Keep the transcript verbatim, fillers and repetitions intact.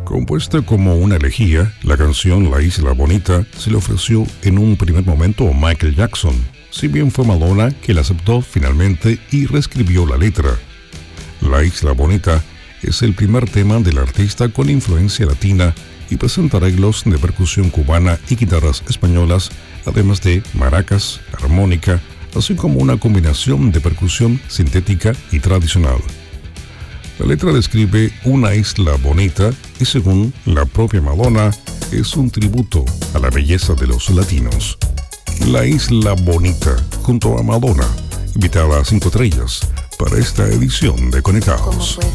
Compuesta como una elegía, la canción La Isla Bonita se le ofreció en un primer momento a Michael Jackson, si bien fue Madonna que la aceptó finalmente y reescribió la letra. La Isla Bonita es el primer tema del artista con influencia latina y presenta arreglos de percusión cubana y guitarras españolas, además de maracas, armónica, así como una combinación de percusión sintética y tradicional. La letra describe una isla bonita y, según la propia Madonna, es un tributo a la belleza de los latinos. La Isla Bonita, junto a Madonna, invitada a cinco estrellas para esta edición de Conectados.